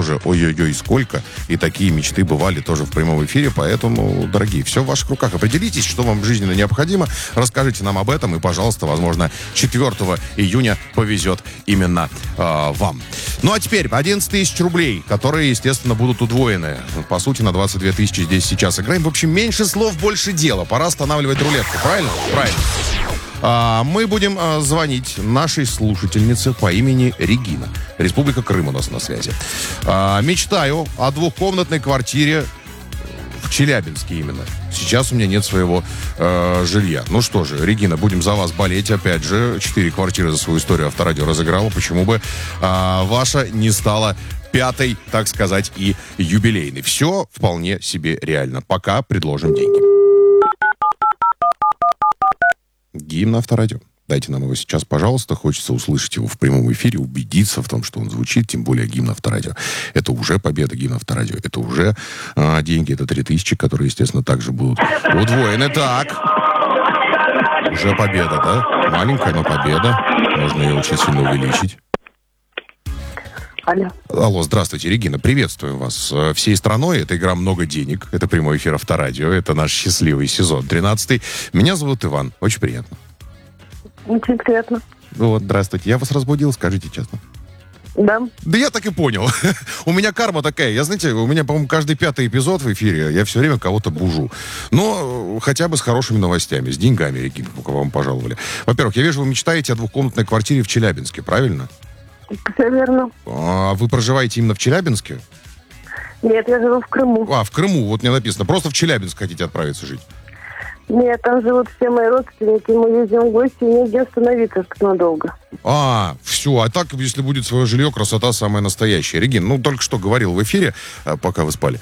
тоже ой-ой-ой сколько. И такие мечты бывали тоже в прямом эфире. Поэтому, дорогие, все в ваших руках. Определитесь, что вам жизненно необходимо. Расскажите нам об этом. И, пожалуйста, возможно, 4 июня повезет именно вам. Ну, а теперь 11 тысяч рублей, которые, естественно, будут удвоены. По сути, на 22 тысячи здесь сейчас играем. В общем, меньше слов, больше дела. Пора останавливать рулетку. Правильно? Правильно. Мы будем звонить нашей слушательнице по имени Регина. Республика Крым у нас на связи. Мечтаю о двухкомнатной квартире в Челябинске именно. Сейчас у меня нет своего жилья. Ну что же, Регина, будем за вас болеть. Опять же, 4 квартиры за свою историю Авторадио разыграла. Почему бы ваша не стала 5-й, так сказать, и юбилейной? Все вполне себе реально. Пока предложим деньги. Гимн Авторадио. Дайте нам его сейчас, пожалуйста. Хочется услышать его в прямом эфире, убедиться в том, что он звучит, тем более гимн Авторадио. Это уже победа гимна Авторадио. Это уже деньги, это 3000, которые, естественно, также будут удвоены. Так. Уже победа, да? Маленькая, но победа. Можно ее очень сильно увеличить. Алло. Алло, здравствуйте, Регина, приветствуем вас всей страной. Это игра «Много денег». Это прямой эфир Авторадио. Это наш счастливый сезон 13-й. Меня зовут Иван. Очень приятно. Очень приятно. Вот, здравствуйте. Я вас разбудил, скажите честно. Да. Да я так и понял. У меня карма такая. Я, знаете, у меня, по-моему, каждый 5-й эпизод в эфире, я все время кого-то бужу. Но хотя бы с хорошими новостями, с деньгами, Регина, кого вам пожаловали. Во-первых, я вижу, вы мечтаете о двухкомнатной квартире в Челябинске, правильно? Все верно. А вы проживаете именно в Челябинске? Нет, я живу в Крыму. В Крыму, вот мне написано. Просто в Челябинск хотите отправиться жить? Нет, там живут все мои родственники, мы ездим в гости, и негде остановиться надолго. Все. А так, если будет свое жилье, красота самая настоящая. Регин, ну, только что говорил в эфире, пока вы спали,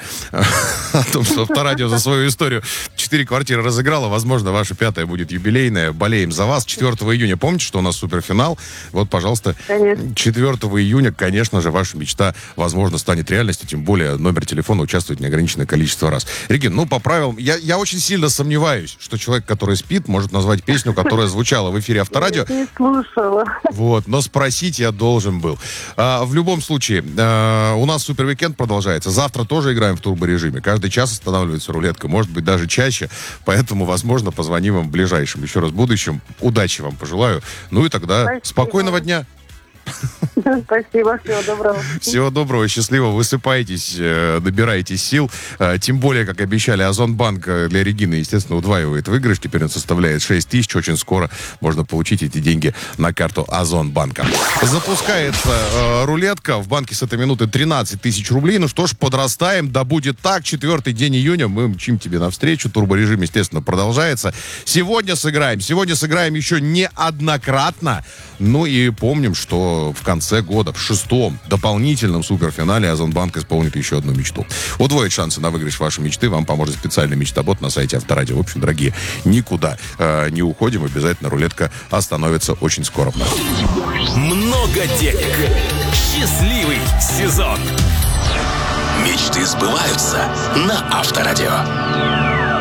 о том, что Авторадио за свою историю 4 квартиры разыграла. Возможно, ваша 5-я будет юбилейная. Болеем за вас. 4 июня, помните, что у нас суперфинал? Вот, пожалуйста, Конечно. 4 июня, конечно же, ваша мечта, возможно, станет реальностью. Тем более, номер телефона участвует неограниченное количество раз. Регин, ну, по правилам, я очень сильно сомневаюсь, что человек, который спит, может назвать песню, которая звучала в эфире Авторадио. Я не слушала. Вот, но спросить я должен был. В любом случае, у нас супервикенд продолжается. Завтра тоже играем в турборежиме. Каждый час останавливается рулетка, может быть, даже чаще. Поэтому, возможно, позвоним вам в ближайшем, еще раз, будущем. Удачи вам пожелаю. Ну и тогда спокойного дня. Спасибо, всего доброго. Всего доброго, счастливо, высыпайтесь, набирайтесь сил. Тем более, как обещали, Озонбанк для Регины, естественно, удваивает выигрыш. Теперь он составляет 6 тысяч. Очень скоро можно получить эти деньги на карту Озонбанка. Запускается рулетка. В банке с этой минуты 13 тысяч рублей. Ну что ж, подрастаем. Да будет так. 4-й день июня. Мы мчим тебе навстречу. Турборежим, естественно, продолжается. Сегодня сыграем еще неоднократно. Ну и помним, что в конце года, в 6-м дополнительном суперфинале Озонбанк исполнит еще одну мечту. Удвоит шансы на выигрыш вашей мечты. Вам поможет специальный мечтобот на сайте Авторадио. В общем, дорогие, никуда не уходим. Обязательно рулетка остановится очень скоро. Много денег. Счастливый сезон. Мечты сбываются на Авторадио.